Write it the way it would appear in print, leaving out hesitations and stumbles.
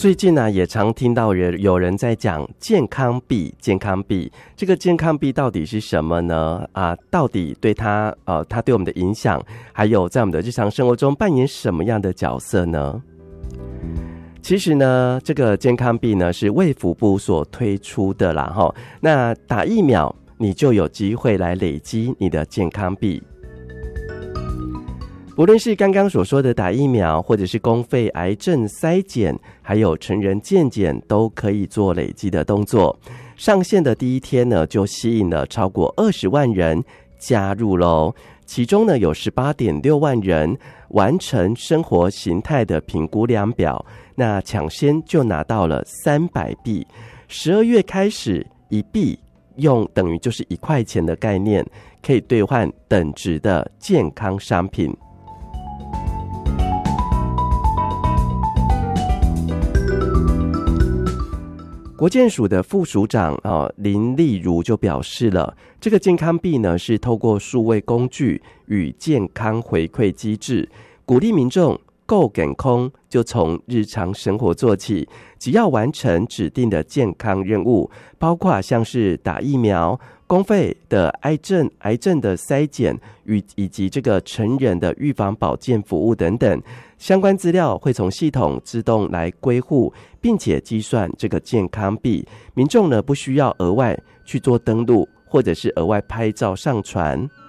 最近呢，也常听到有人在讲健康币，健康币这个健康币到底是什么呢？到底对它对我们的影响，还有在我们的日常生活中扮演什么样的角色呢？其实呢，这个健康币呢是卫福部所推出的啦，那打疫苗你就有机会来累积你的健康币。不论是刚刚所说的打疫苗，或者是公费癌症筛检，还有成人健检，都可以做累积的动作。上线的第一天呢，就吸引了超过20万人加入咯，其中呢有 18.6 万人完成生活形态的评估量表，那抢先就拿到了300币。12月开始，一币用等于就是1块钱的概念，可以兑换等值的健康商品。国健署的副署长林丽如就表示了，这个健康币呢是透过数位工具与健康回馈机制，鼓励民众够健康就从日常生活做起，只要完成指定的健康任务，包括像是打疫苗、公费的癌症的筛检以及这个成人的预防保健服务等等，相关资料会从系统自动来归户，并且计算这个健康币，民众呢不需要额外去做登录，或者是额外拍照上传。